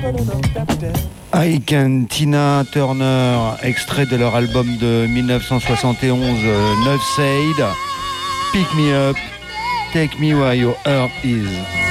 Ike and Tina Turner, extrait de leur album de 1971, Nuff Said, Pick Me Up, Take Me Where Your Heart Is.